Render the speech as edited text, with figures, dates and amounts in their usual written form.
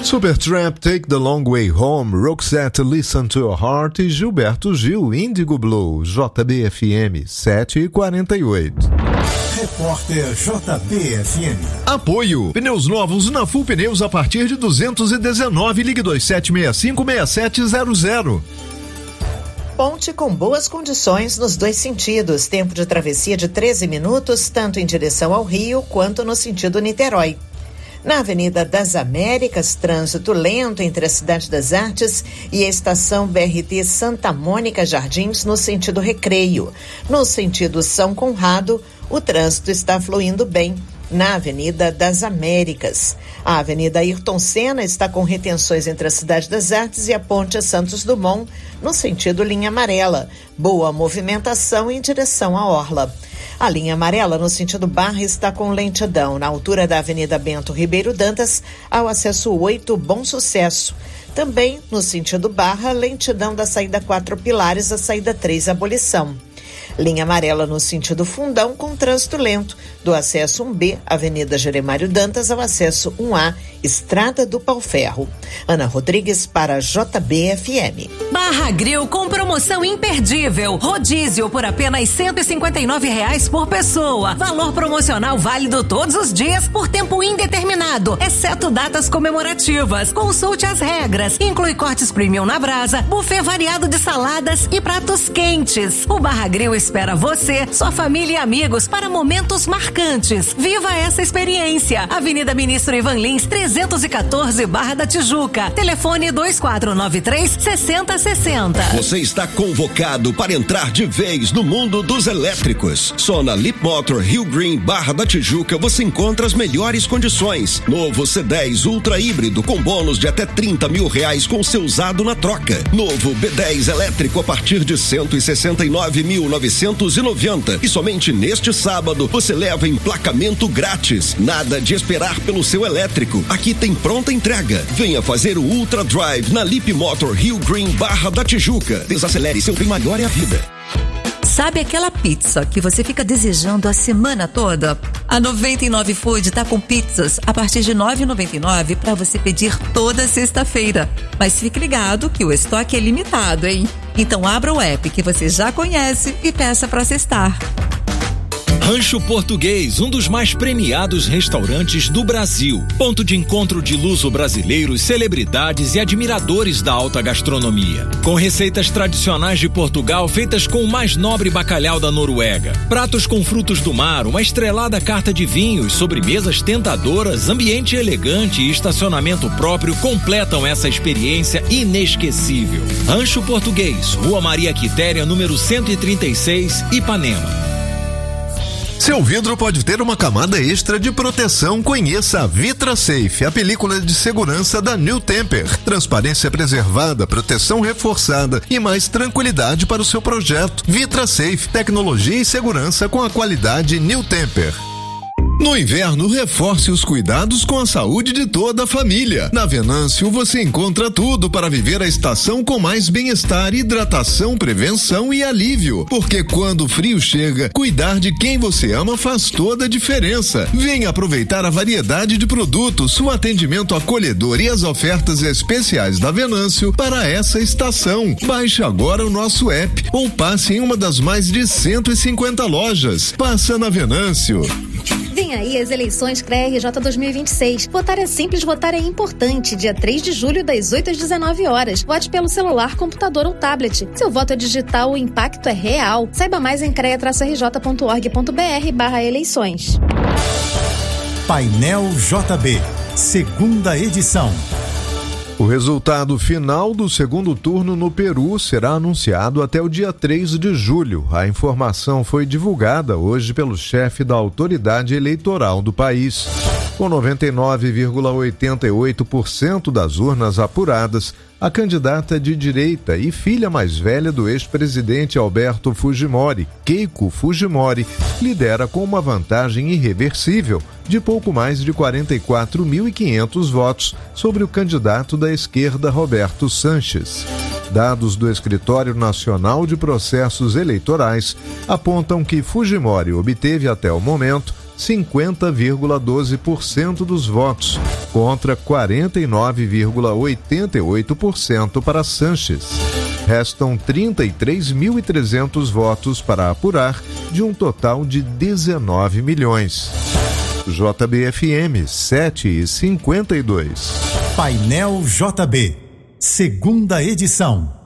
Supertramp, Take the Long Way Home, Roxette, Listen to Your Heart e Gilberto Gil, Indigo Blue, JBFM 7h48. Repórter JBFM. Apoio. Pneus novos na Full Pneus a partir de 219, ligue 2765-6700. Ponte com boas condições nos dois sentidos. Tempo de travessia de 13 minutos, tanto em direção ao Rio quanto no sentido Niterói. Na Avenida das Américas, trânsito lento entre a Cidade das Artes e a estação BRT Santa Mônica Jardins no sentido Recreio. No sentido São Conrado, o trânsito está fluindo bem. Na Avenida das Américas, a Avenida Ayrton Senna está com retenções entre a Cidade das Artes e a Ponte Santos Dumont, no sentido linha amarela. Boa movimentação em direção à Orla. A linha amarela no sentido Barra está com lentidão na altura da Avenida Bento Ribeiro Dantas ao acesso 8 Bom Sucesso. Também no sentido Barra, lentidão da saída 4 Pilares à saída 3 Abolição. Linha amarela no sentido Fundão com trânsito lento do acesso 1B, Avenida Jeremário Dantas ao acesso 1A, Estrada do Pau-Ferro. Ana Rodrigues para JBFM. Barra Grill com promoção imperdível. Rodízio por apenas R$159 por pessoa. Valor promocional válido todos os dias por tempo indeterminado, exceto datas comemorativas. Consulte as regras. Inclui cortes premium na brasa, buffet variado de saladas e pratos quentes. O Barra Grill espera você, sua família e amigos para momentos marcantes. Viva essa experiência. Avenida Ministro Ivan Lins, 314, Barra da Tijuca. Telefone 2493-6060. Você está convocado para entrar de vez no mundo dos elétricos. Só na Lip Motor Rio Green, Barra da Tijuca, você encontra as melhores condições. Novo C10 Ultra Híbrido com bônus de até R$30 mil com seu usado na troca. Novo B10 elétrico a partir de R$169.990. E somente neste sábado você leva emplacamento grátis. Nada de esperar pelo seu elétrico. Aqui tem pronta entrega. Venha fazer o Ultra Drive na Lip Motor Rio Green, Barra da Tijuca. Desacelere, seu bem maior é a vida. Sabe aquela pizza que você fica desejando a semana toda? A 99 Food tá com pizzas a partir de R$ 9,99 para você pedir toda sexta-feira. Mas fique ligado que o estoque é limitado, hein? Então abra o app que você já conhece e peça para cestar. Rancho Português, um dos mais premiados restaurantes do Brasil. Ponto de encontro de luso-brasileiros, celebridades e admiradores da alta gastronomia. Com receitas tradicionais de Portugal feitas com o mais nobre bacalhau da Noruega. Pratos com frutos do mar, uma estrelada carta de vinhos, sobremesas tentadoras, ambiente elegante e estacionamento próprio completam essa experiência inesquecível. Rancho Português, Rua Maria Quitéria, número 136, Ipanema. Seu vidro pode ter uma camada extra de proteção. Conheça a Vitra Safe, a película de segurança da New Temper. Transparência preservada, proteção reforçada e mais tranquilidade para o seu projeto. Vitra Safe, tecnologia e segurança com a qualidade New Temper. No inverno, reforce os cuidados com a saúde de toda a família. Na Venâncio, você encontra tudo para viver a estação com mais bem-estar, hidratação, prevenção e alívio. Porque quando o frio chega, cuidar de quem você ama faz toda a diferença. Venha aproveitar a variedade de produtos, o atendimento acolhedor e as ofertas especiais da Venâncio para essa estação. Baixe agora o nosso app ou passe em uma das mais de 150 lojas. Passa na Venâncio. Vem aí as eleições CREA-RJ 2026. Votar é simples, votar é importante. Dia 3 de julho, das 8 às 19 horas. Vote pelo celular, computador ou tablet. Seu voto é digital, o impacto é real. Saiba mais em crea-rj.org.br/eleições. Painel JB, segunda edição. O resultado final do segundo turno no Peru será anunciado até o dia 3 de julho. A informação foi divulgada hoje pelo chefe da autoridade eleitoral do país. Com 99,88% das urnas apuradas, a candidata de direita e filha mais velha do ex-presidente Alberto Fujimori, Keiko Fujimori, lidera com uma vantagem irreversível de pouco mais de 44.500 votos sobre o candidato da esquerda Roberto Sanches. Dados do Escritório Nacional de Processos Eleitorais apontam que Fujimori obteve até o momento 50,12% dos votos, contra 49,88% para Sanches. Restam 33.300 votos para apurar, de um total de 19 milhões. JBFM 7h52. Painel JB, segunda edição.